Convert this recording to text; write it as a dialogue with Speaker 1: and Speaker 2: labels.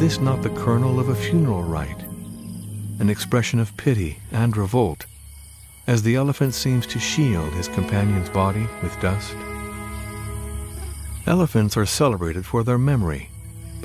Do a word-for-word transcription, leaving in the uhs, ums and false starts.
Speaker 1: this not the kernel of a funeral rite, an expression of pity and revolt, as the elephant seems to shield his companion's body with dust? Elephants are celebrated for their memory,